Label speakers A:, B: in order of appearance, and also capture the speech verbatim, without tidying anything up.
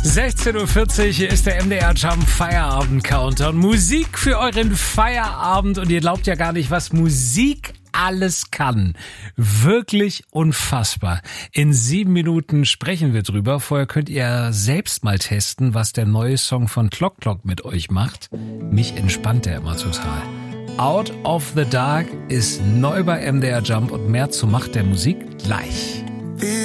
A: sechzehn Uhr vierzig, hier ist der M D R Jump Feierabend Countdown. Musik für euren Feierabend und ihr glaubt ja gar nicht, was Musik alles kann. Wirklich unfassbar. In sieben Minuten sprechen wir drüber. Vorher könnt ihr selbst mal testen, was der neue Song von Clock Clock mit euch macht. Mich entspannt der immer total. Out of the Dark ist neu bei M D R Jump und mehr zur Macht der Musik gleich.